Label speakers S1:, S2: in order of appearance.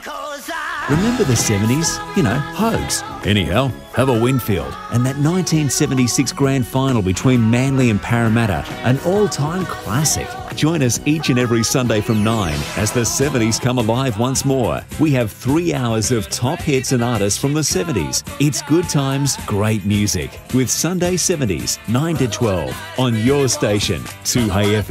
S1: Remember the 70s? You know, Hogs. Anyhow, have a Winfield. And that 1976 grand final between Manly and Parramatta, an all-time classic. Join us each and every Sunday from 9 as the 70s come alive once more. We have 3 hours of top hits and artists from the 70s. It's good times, great music with Sunday 70s, 9 to 12 on your station, 2 FM.